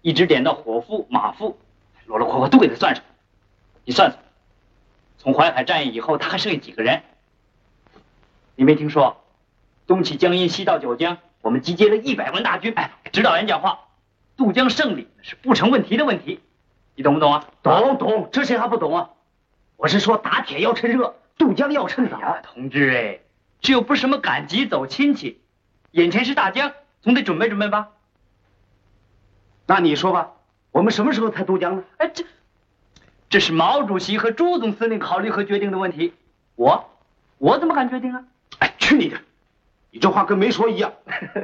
一直点到伙夫、马夫，罗罗括括都给他算上。你算算，从淮海战役以后，他还剩下几个人？你没听说，东起江阴，西到九江，我们集结了100万大军。哎，指导员讲话，渡江胜利是不成问题的问题，你懂不懂啊？ 懂，这谁还不懂啊？我是说打铁要趁热，渡江要趁早。 同志哎，这又不是什么赶集走亲戚，眼前是大江，总得准备准备吧。 那你说吧，我们什么时候才渡江呢？ 哎，这是毛主席和朱总司令考虑和决定的问题，我怎么敢决定啊？ 哎，去你的！你这话跟没说一样。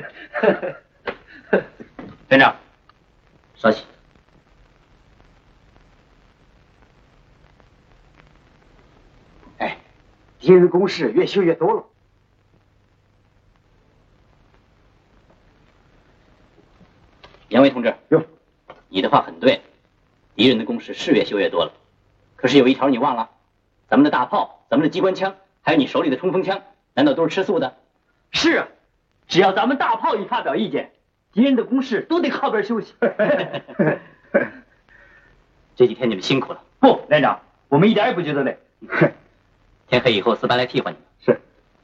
连长，稍息。 哎，敌人的工事越修越多了。 杨伟同志， 哟， 你的话很对，敌人的工事是越修越多了。可是有一条你忘了，咱们的大炮、咱们的机关枪，还有你手里的冲锋枪，难道都是吃素的？ 是啊，只要咱们大炮一发表意见，敌人的攻势都得靠边休息。 这几天你们辛苦了。 不，连长，我们一点也不觉得累。 天黑以后，4班来替换你们。 是。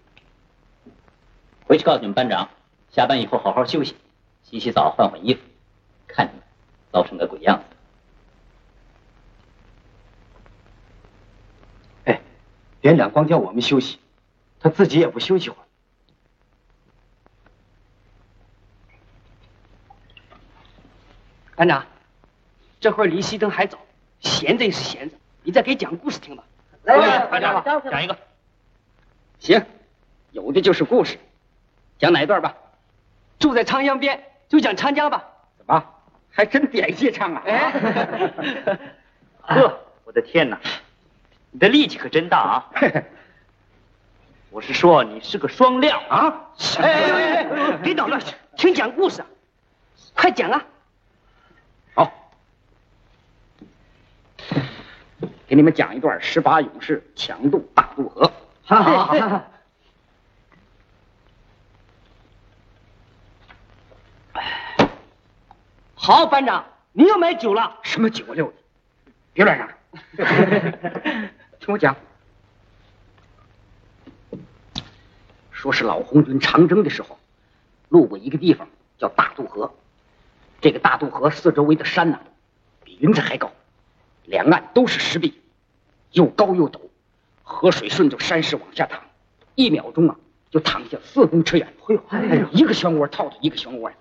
回去告诉你们班长，下班以后好好休息，洗洗澡，换换衣服。看你们糟成个鬼样子。 哎，连长光叫我们休息，他自己也不休息会儿。 班长，这会儿离熄灯还早，闲着也是闲着，你再给讲故事听吧。 来，班长，讲一个。 行，有的就是故事，讲哪一段吧？住在长江边，就讲长江吧。怎么，还真点些唱啊？哎， 呵，我的天哪，你的力气可真大啊！我是说你是个双料啊！哎，别捣乱，听讲故事啊，快讲啊！好，给你们讲一段18勇士强渡大渡河。好。好，班长，你又买酒了？什么酒啊，六子？别乱嚷！听我讲，说是老红军长征的时候，路过一个地方叫大渡河。这个大渡河四周围的山呢，比云彩还高，两岸都是石壁，又高又陡，河水顺着山势往下淌，1秒钟啊就淌下4公尺远。哎呦，一个漩涡套着一个漩涡呀！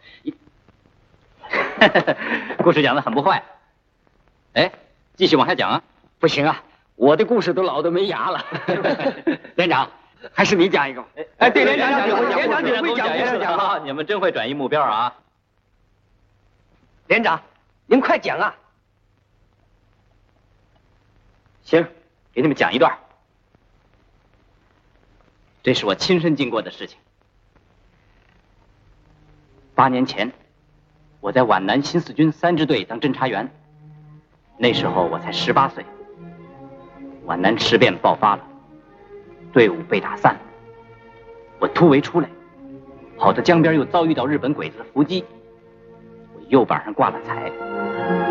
故事讲得很不坏。哎，继续往下讲啊！ 不行啊，我的故事都老得没牙了。连长，还是你讲一个。 哎，对，连长讲故事， 连长你会讲故事啊！你们真会转移目标啊！ 连长，您快讲啊！ 行，给你们讲一段。这是我亲身经过的事情。8年前，我在皖南新四军3支队当侦察员，那时候我才18岁。皖南事变爆发了，队伍被打散了，我突围出来，跑到江边又遭遇到日本鬼子的伏击，我右膀上挂了彩，